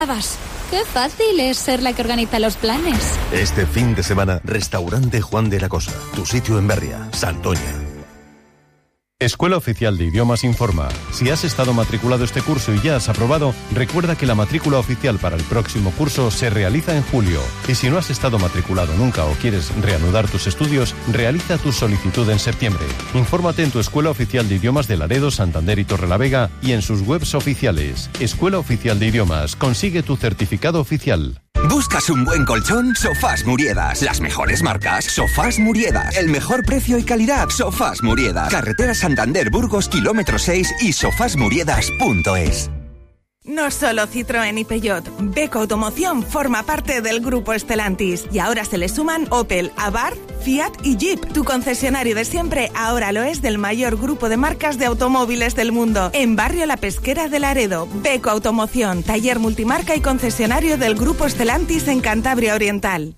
Qué fácil es ser la que organiza los planes. Este fin de semana, Restaurante Juan de la Cosa, tu sitio en Berria, Santoña. Escuela Oficial de Idiomas informa. Si has estado matriculado este curso y ya has aprobado, recuerda que la matrícula oficial para el próximo curso se realiza en julio. Y si no has estado matriculado nunca o quieres reanudar tus estudios, realiza tu solicitud en septiembre. Infórmate en tu Escuela Oficial de Idiomas de Laredo, Santander y Torrelavega y en sus webs oficiales. Escuela Oficial de Idiomas. Consigue tu certificado oficial. ¿Buscas un buen colchón? Sofás Muriedas. Las mejores marcas. Sofás Muriedas. El mejor precio y calidad. Sofás Muriedas. Carretera Santander Burgos, kilómetro 6 y sofasmuriedas.es. No solo Citroën y Peugeot, Beko Automoción forma parte del grupo Stellantis y ahora se le suman Opel, Abarth, Fiat y Jeep. Tu concesionario de siempre ahora lo es del mayor grupo de marcas de automóviles del mundo. En Barrio La Pesquera de Laredo, Beko Automoción, taller multimarca y concesionario del grupo Stellantis en Cantabria Oriental.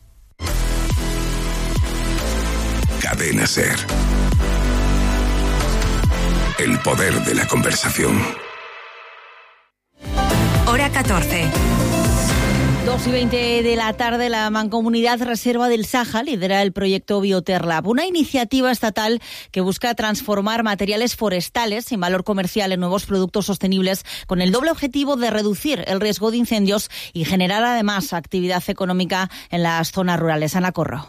Cadena SER. El poder de la conversación. Hora 14. 2:20 de la tarde, la Mancomunidad Reserva del Saja lidera el proyecto Bioterlab, una iniciativa estatal que busca transformar materiales forestales sin valor comercial en nuevos productos sostenibles con el doble objetivo de reducir el riesgo de incendios y generar además actividad económica en las zonas rurales. Ana Corro.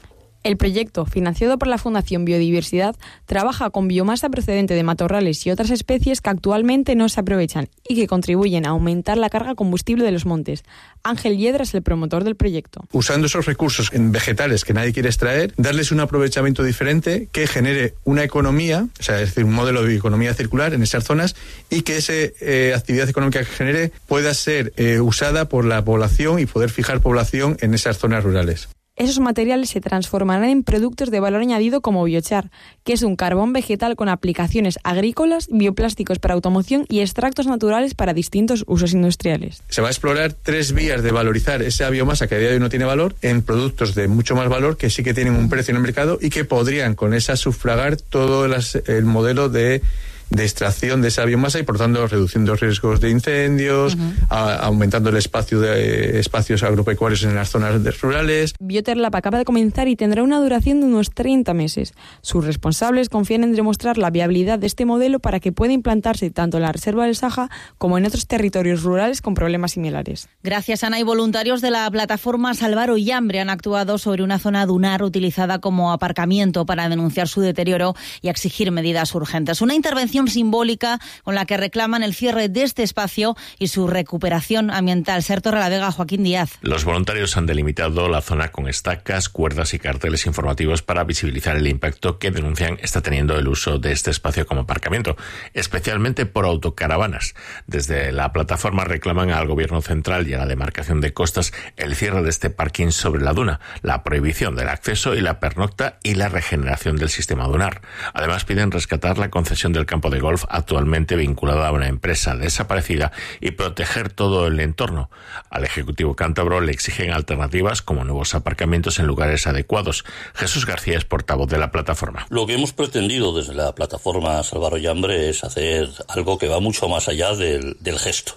El proyecto, financiado por la Fundación Biodiversidad, trabaja con biomasa procedente de matorrales y otras especies que actualmente no se aprovechan y que contribuyen a aumentar la carga combustible de los montes. Ángel Hiedra es el promotor del proyecto. Usando esos recursos en vegetales que nadie quiere extraer, darles un aprovechamiento diferente que genere una economía, o sea, es decir, un modelo de economía circular en esas zonas y que esa actividad económica que genere pueda ser usada por la población y poder fijar población en esas zonas rurales. Esos materiales se transformarán en productos de valor añadido como biochar, que es un carbón vegetal con aplicaciones agrícolas, bioplásticos para automoción y extractos naturales para distintos usos industriales. Se va a explorar 3 vías de valorizar esa biomasa que a día de hoy no tiene valor en productos de mucho más valor que sí que tienen un precio en el mercado y que podrían con esa sufragar todo el modelo de extracción de esa biomasa y por tanto reduciendo riesgos de incendios, aumentando el espacio de espacios agropecuarios en las zonas rurales. Bioterlab acaba de comenzar y tendrá una duración de unos 30 meses. Sus responsables confían en demostrar la viabilidad de este modelo para que pueda implantarse tanto en la Reserva del Saja como en otros territorios rurales con problemas similares. Gracias, Ana. Y voluntarios de la plataforma Salvar Ollambre han actuado sobre una zona dunar utilizada como aparcamiento para denunciar su deterioro y exigir medidas urgentes. Una intervención simbólica con la que reclaman el cierre de este espacio y su recuperación ambiental. Ser Torrelavega, Joaquín Díaz. Los voluntarios han delimitado la zona con estacas, cuerdas y carteles informativos para visibilizar el impacto que denuncian está teniendo el uso de este espacio como aparcamiento, especialmente por autocaravanas. Desde la plataforma reclaman al Gobierno central y a la demarcación de costas el cierre de este parking sobre la duna, la prohibición del acceso y la pernocta y la regeneración del sistema dunar. Además piden rescatar la concesión del campo de golf actualmente vinculado a una empresa desaparecida y proteger todo el entorno. Al Ejecutivo cántabro le exigen alternativas como nuevos aparcamientos en lugares adecuados. Jesús García es portavoz de la plataforma. Lo que hemos pretendido desde la plataforma Salvar Ollambre es hacer algo que va mucho más allá del gesto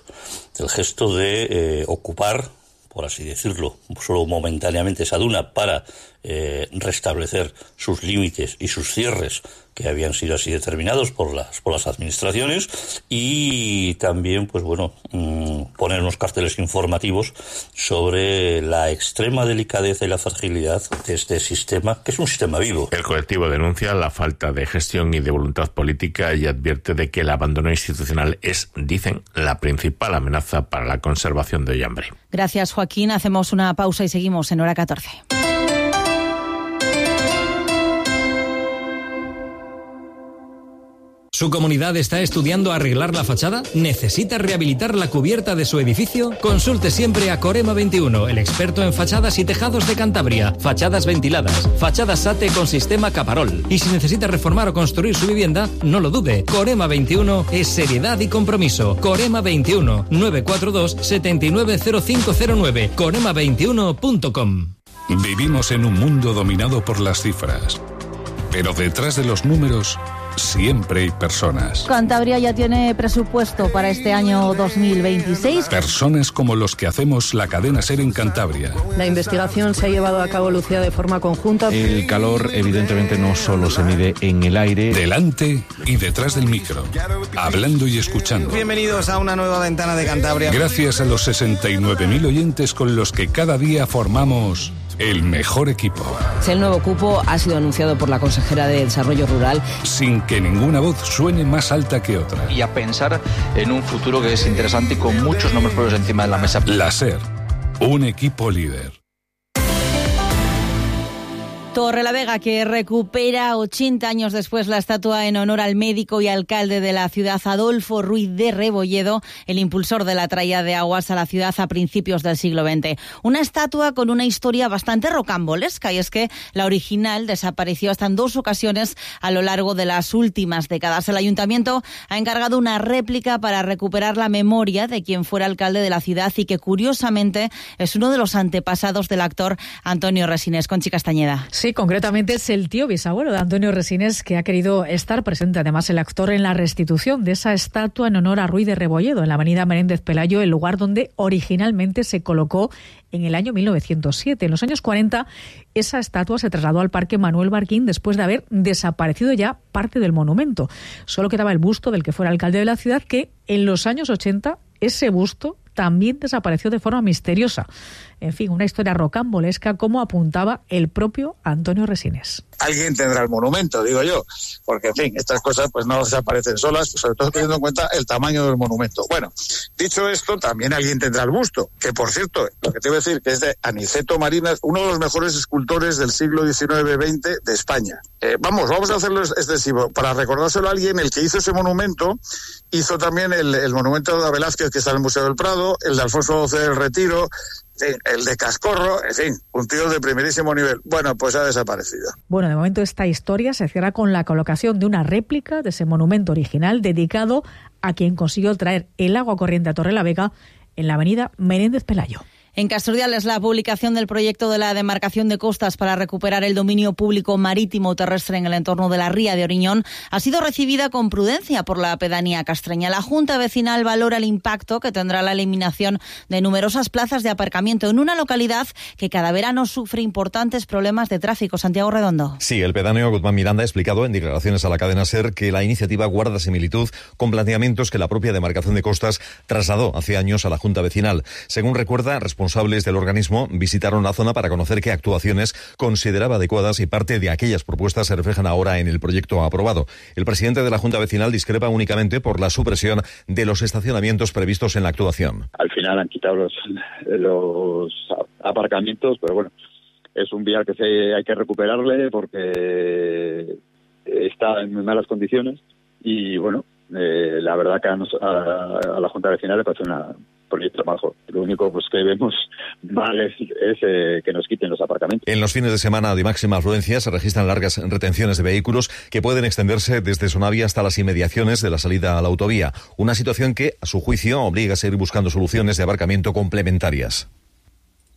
de ocupar, por así decirlo, solo momentáneamente esa duna para restablecer sus límites y sus cierres que habían sido así determinados por las administraciones y también poner unos carteles informativos sobre la extrema delicadeza y la fragilidad de este sistema, que es un sistema vivo. El colectivo denuncia la falta de gestión y de voluntad política y advierte de que el abandono institucional es, dicen, la principal amenaza para la conservación de Ollambre. Gracias, Joaquín. Hacemos una pausa y seguimos en Hora 14. ¿Su comunidad está estudiando arreglar la fachada? ¿Necesita rehabilitar la cubierta de su edificio? Consulte siempre a Corema 21, el experto en fachadas y tejados de Cantabria. Fachadas ventiladas, fachadas SATE con sistema Caparol. Y si necesita reformar o construir su vivienda, no lo dude. Corema 21 es seriedad y compromiso. Corema 21, 942 790509. corema21.com. Vivimos en un mundo dominado por las cifras. Pero detrás de los números siempre hay personas. Cantabria ya tiene presupuesto para este año 2026. Personas como los que hacemos la cadena SER en Cantabria. La investigación se ha llevado a cabo, Lucía, de forma conjunta. El calor, evidentemente, no solo se mide en el aire. Delante y detrás del micro. Hablando y escuchando. Bienvenidos a una nueva ventana de Cantabria. Gracias a los 69.000 oyentes con los que cada día formamos el mejor equipo. El nuevo cupo ha sido anunciado por la consejera de Desarrollo Rural. Sin que ninguna voz suene más alta que otra. Y a pensar en un futuro que es interesante y con muchos nombres propios encima de la mesa. La SER, un equipo líder. Torrelavega, que recupera 80 años después la estatua en honor al médico y alcalde de la ciudad, Adolfo Ruiz de Rebolledo, el impulsor de la traída de aguas a la ciudad a principios del siglo XX. Una estatua con una historia bastante rocambolesca, y es que la original desapareció hasta en 2 ocasiones a lo largo de las últimas décadas. El ayuntamiento ha encargado una réplica para recuperar la memoria de quien fuera alcalde de la ciudad y que, curiosamente, es uno de los antepasados del actor Antonio Resines. Conchi Castañeda. Sí, concretamente es el tío bisabuelo de Antonio Resines que ha querido estar presente, además, el actor, en la restitución de esa estatua en honor a Ruiz de Rebolledo en la avenida Menéndez Pelayo, el lugar donde originalmente se colocó en el año 1907. En los años 40, esa estatua se trasladó al Parque Manuel Barquín después de haber desaparecido ya parte del monumento. Solo quedaba el busto del que fuera alcalde de la ciudad, que en los años 80 ese busto también desapareció de forma misteriosa. En fin, una historia rocambolesca, como apuntaba el propio Antonio Resines. Alguien tendrá el monumento, digo yo, porque, en fin, estas cosas pues no desaparecen solas, sobre todo teniendo en cuenta el tamaño del monumento. Bueno, dicho esto, también alguien tendrá el busto, que, por cierto, lo que te voy a decir, que es de Aniceto Marinas, uno de los mejores escultores del siglo XIX-XX de España. Vamos a hacerlo excesivo. Para recordárselo a alguien, el que hizo ese monumento, hizo también el monumento de Velázquez, que está en el Museo del Prado, el de Alfonso XII del Retiro, el de Cascorro, en fin, un tío de primerísimo nivel. Bueno, pues ha desaparecido. Bueno, de momento esta historia se cierra con la colocación de una réplica de ese monumento original dedicado a quien consiguió traer el agua corriente a Torrelavega en la avenida Menéndez Pelayo. En Casurdiales, la publicación del proyecto de la demarcación de costas para recuperar el dominio público marítimo terrestre en el entorno de la ría de Oriñón ha sido recibida con prudencia por la pedanía castreña. La Junta Vecinal valora el impacto que tendrá la eliminación de numerosas plazas de aparcamiento en una localidad que cada verano sufre importantes problemas de tráfico. Santiago Redondo. Sí, el pedáneo Guzmán Miranda ha explicado en declaraciones a la cadena SER que la iniciativa guarda similitud con planteamientos que la propia demarcación de costas trasladó hace años a la Junta Vecinal. Según recuerda, responsables del organismo visitaron la zona para conocer qué actuaciones consideraba adecuadas y parte de aquellas propuestas se reflejan ahora en el proyecto aprobado. El presidente de la Junta Vecinal discrepa únicamente por la supresión de los estacionamientos previstos en la actuación. Al final han quitado los aparcamientos, pero bueno, es un vial que hay que recuperarle porque está en muy malas condiciones y bueno, la verdad que a la Junta Vecinal le parece un proyecto mejor. Lo único pues que vemos mal es que nos quiten los aparcamientos. En los fines de semana de máxima afluencia se registran largas retenciones de vehículos que pueden extenderse desde Sonavia hasta las inmediaciones de la salida a la autovía. Una situación que, a su juicio, obliga a seguir buscando soluciones de aparcamiento complementarias.